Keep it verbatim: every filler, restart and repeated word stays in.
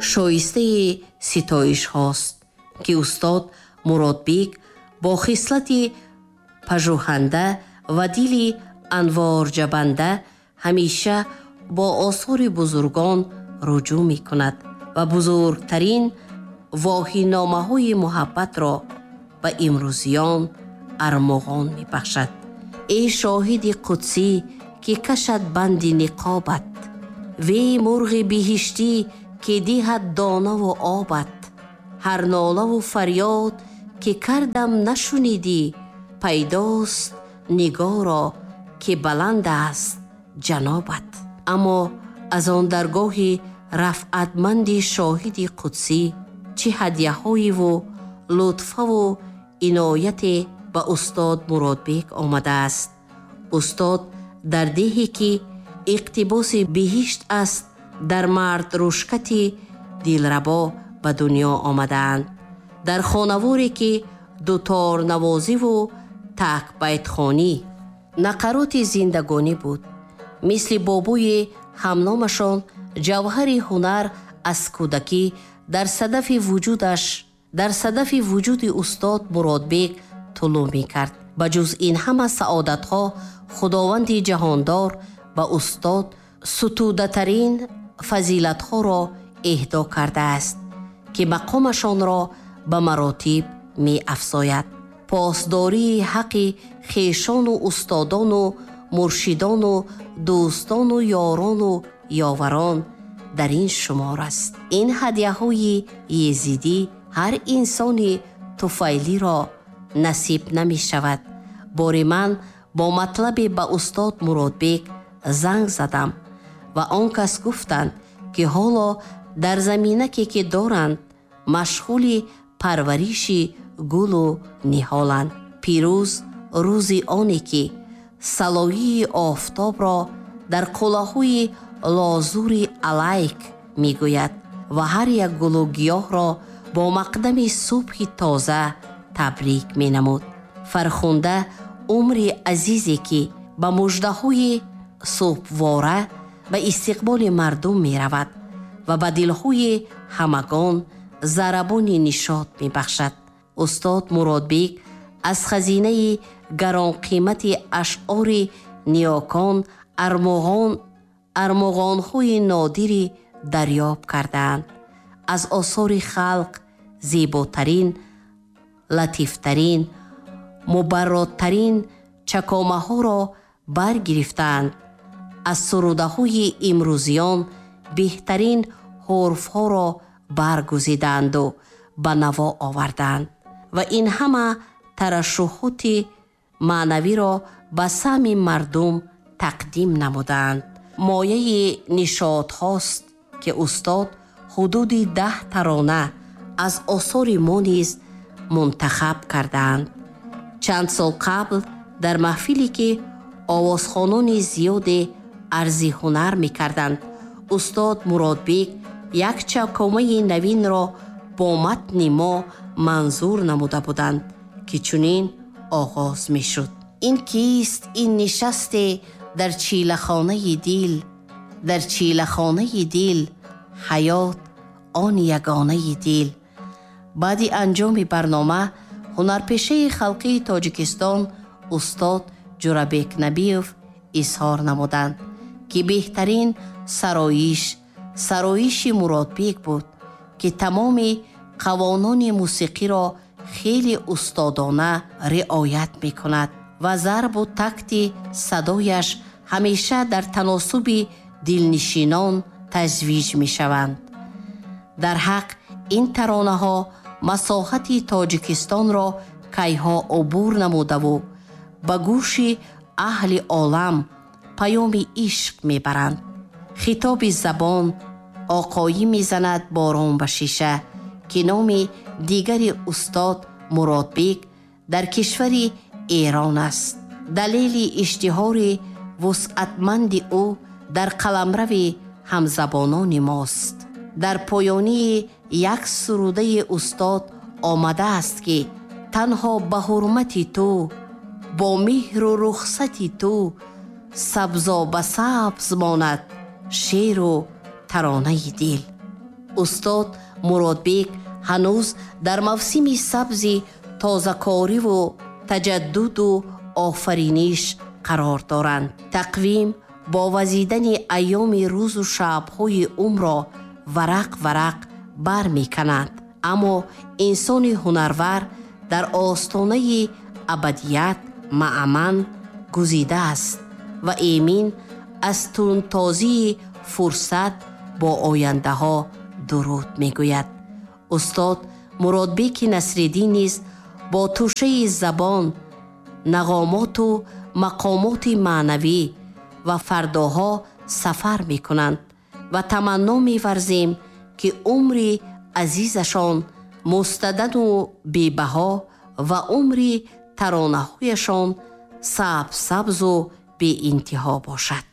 шоистаи ситоиш ҳост, ки устод Муродбек бо хислати пажӯҳанда ва дили анворҷабанда ҳамеша бо осори бузургон руҷӯъ мекунад ва бузургтарин воҳиномаҳои муҳаббатро ба имрӯзиён армоғон мебахшад. эй шоҳиди қудсӣ ки кашад банди ниқобат, вей мурғи биҳиштӣ ки диҳад донаву обат, ҳар нолаву фарёд ки кардам нашунидӣ, пайдост нигоро ки баланд аст ҷанобат. аммо аз он даргоҳи рафъатманди шоҳиди қудсӣ чӣ ҳадияҳоиву лутфаву инояте ба устод Муродбек омадааст. устод дар деҳе ки иқтибоси биҳишт аст, дар мардрӯшкати дилрабо ба дунё омадаанд. дар хонаворе ки дуторнавозиву такбайтхонӣ нақароти зиндагонӣ буд. мисли бобои ҳамномашон ҷавҳари ҳунар аз кӯдакӣ дар садафи вуҷудаш дар садафи вуҷуди устод Муродбек тулӯ мекард. ба ҷуз ин ҳама саодатҳо худованди ҷаҳондор ба устод сутудатарин фазилатҳоро эҳдо кардааст, ки мақомашонро ба маротиб меафзояд. посдории ҳаққи хешону устодону муршидону дӯстону ёрону ёварон дар ин шумор аст. ин ҳадияҳои езидӣ ҳар инсони туфайлиро насиб намешавад. бори ман бо матлабе ба устод Муродбек занг задам ва он кас гуфтанд, ки ҳоло дар заминаке ки доранд машғули парвариши гулу ниҳоланд. пирӯз рӯзи оне ки салоии офтобро дар қулаҳои лозури алайк мегӯяд ва ҳар як гулу гиёҳро бо мақдами субҳи тоза табрик менамуд. фархунда умри азизе ки ба муждаҳои субҳвора ба истиқболи мардум меравад ва ба дилҳои ҳамагон зарабони нишод мебахшад. устод Муродбек аз хазинаи гаронқимати ашъори ниёкон армоғон армоғонҳои нодири дарёб кардаанд. аз осори халқ зеботарин, латифтарин, мубарродтарин чакомаҳоро баргирифтанд. аз сурудаҳои имрӯзиён беҳтарин ҳурфҳоро баргузиданду ба наво оварданд ва ин ҳама тарашшуҳоти маънавиро ба сами мардум тақдим намуданд. мояи нишодҳост ки устод ҳудуди даҳ тарона аз осори мо низ мунтахаб кардаанд. чанд сол қабл дар маҳфиле ки овозхонони зиёде арзи ҳунар мекарданд, устод Муродбек як чакомаи навинро бо матни мо манзур намуда буданд, ки чунин оғоз мешуд. ин кист ин нишасте дар чилахонаи дил, дар чилахонаи дил, ҳаёт он ягонаи дил. баъди анҷоми барнома ҳунарпешаи халқии Тоҷикистон устод Ҷурабек Набиев изҳор намуданд, ки беҳтарин сароиш сароиши Муродбек буд, ки тамоми қавонони мусиқиро хеле устодона риоят мекунад ва зарбу такти садояш ҳамеша дар таносуби дилнишинон таҷвиҷ мешаванд. дар ҳақ ин таронаҳо масоҳати Тоҷикистонро кайҳо убур намудаву ба гӯши аҳли олам паёми ишқ мебаранд. хитоби забон оқоӣ мезанад борон ба шиша, ки номи дигари устод Муродбек дар кишвари Эрон аст. далели иштиҳори вусъатманди ӯ дар қаламрави ҳамзабонони мост. дар поёнии як сурудаи устод омадааст, ки танҳо ба ҳурмати ту, бо меҳру рухсати ту, сабзо ба сабз монад шеъру таронаи дил. устод Муродбек ҳанӯз дар мавсими сабзи тозакориву таҷаддуду офариниш қарор доранд. тақвим бо вазидани айёми рӯзу шабҳои умро варақ варақ бар меканад. аммо инсони ҳунарвар дар остонаи абадият маъман гузида аст ва эмин аз тунтозии фурсат бо ояндаҳо дуруд мегӯяд. устод Муродбеки Насриддин низ бо тӯшаи забон, нағомоту мақомоти маънавӣ ва фардоҳо сафар мекунанд ва таманно меварзем ки умри азизашон мустададу бебаҳо ва умри таронаҳояшон сабз сабзу беинтиҳо бошад.